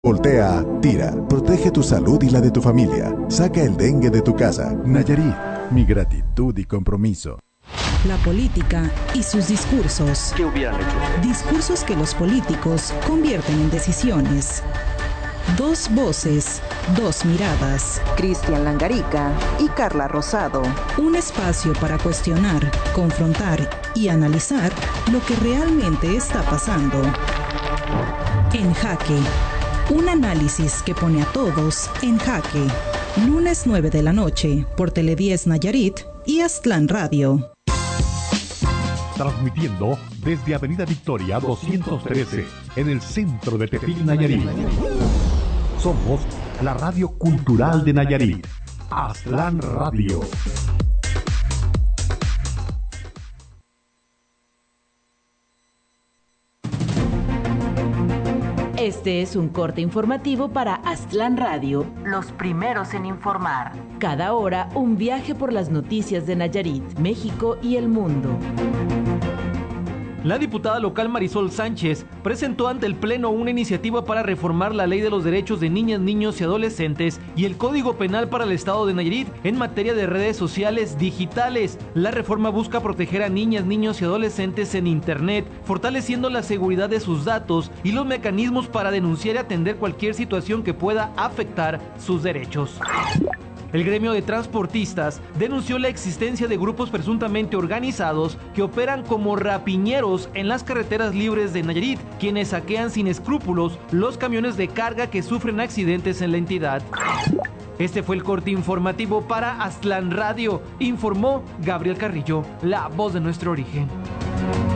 Voltea, tira, protege tu salud y la de tu familia. Saca el dengue de tu casa. Nayarit, mi gratitud y compromiso. La política y sus discursos. ¿Qué hubieran hecho? Discursos que los políticos convierten en decisiones. Dos voces, dos miradas. Cristian Langarica y Carla Rosado. Un espacio para cuestionar, confrontar y analizar lo que realmente está pasando. En Jaque. Un análisis que pone a todos en jaque. Lunes 9 de la noche por Tele10 Nayarit y Aztlán Radio. Transmitiendo desde Avenida Victoria 213 en el centro de Tepic, Nayarit. Somos la radio cultural de Nayarit. Aztlán Radio. Este es un corte informativo para Aztlán Radio, los primeros en informar. Cada hora, un viaje por las noticias de Nayarit, México y el mundo. La diputada local Marisol Sánchez presentó ante el Pleno una iniciativa para reformar la Ley de los Derechos de Niñas, Niños y Adolescentes y el Código Penal para el Estado de Nayarit en materia de redes sociales digitales. La reforma busca proteger a niñas, niños y adolescentes en Internet, fortaleciendo la seguridad de sus datos y los mecanismos para denunciar y atender cualquier situación que pueda afectar sus derechos. El gremio de transportistas denunció la existencia de grupos presuntamente organizados que operan como rapiñeros en las carreteras libres de Nayarit, quienes saquean sin escrúpulos los camiones de carga que sufren accidentes en la entidad. Este fue el corte informativo para Aztlán Radio, informó Gabriel Carrillo, la voz de nuestro origen.